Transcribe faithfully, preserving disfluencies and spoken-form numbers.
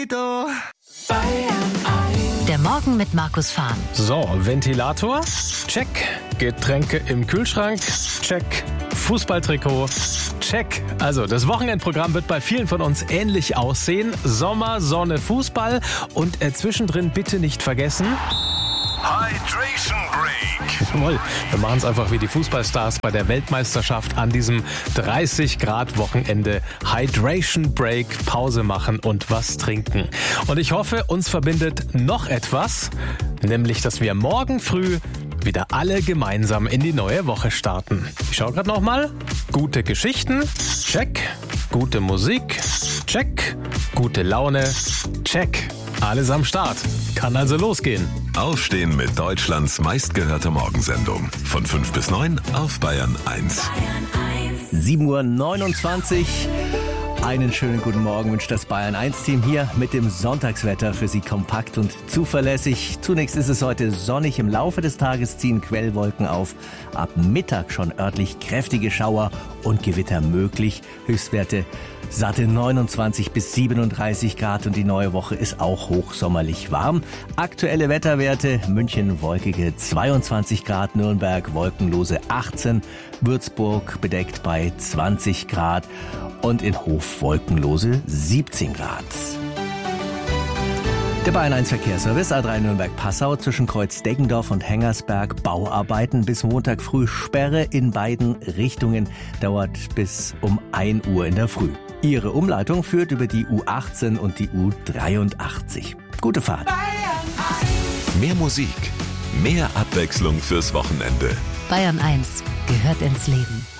Der Morgen mit Markus Fahn. So, Ventilator, check. Getränke im Kühlschrank, check. Fußballtrikot, check. Also, das Wochenendprogramm wird bei vielen von uns ähnlich aussehen. Sommer, Sonne, Fußball und äh, zwischendrin bitte nicht vergessen... Hydration Break. Jawohl, wir machen es einfach wie die Fußballstars bei der Weltmeisterschaft an diesem dreißig Grad Wochenende. Hydration Break, Pause machen und was trinken. Und ich hoffe, uns verbindet noch etwas, nämlich, dass wir morgen früh wieder alle gemeinsam in die neue Woche starten. Ich schaue gerade nochmal. Gute Geschichten, check. Gute Musik, check. Gute Laune, check. Alles am Start. Kann also losgehen. Aufstehen mit Deutschlands meistgehörter Morgensendung. Von fünf bis neun auf Bayern eins. sieben Uhr neunundzwanzig. Einen schönen guten Morgen wünscht das Bayern eins Team hier mit dem Sonntagswetter für Sie kompakt und zuverlässig. Zunächst ist es heute sonnig. Im Laufe des Tages ziehen Quellwolken auf. Ab Mittag schon örtlich kräftige Schauer und Gewitter möglich. Höchstwerte satte neunundzwanzig bis siebenunddreißig Grad und die neue Woche ist auch hochsommerlich warm. Aktuelle Wetterwerte: München wolkige zweiundzwanzig Grad, Nürnberg wolkenlose achtzehn, Würzburg bedeckt bei zwanzig Grad und in Hof wolkenlose siebzehn Grad. Der Bayern eins Verkehrsservice A drei Nürnberg-Passau zwischen Kreuz Deggendorf und Hengersberg. Bauarbeiten bis Montag früh. Sperre in beiden Richtungen. Dauert bis um ein Uhr in der Früh. Ihre Umleitung führt über die U achtzehn und die U dreiundachtzig. Gute Fahrt. Mehr Musik, mehr Abwechslung fürs Wochenende. Bayern eins gehört ins Leben.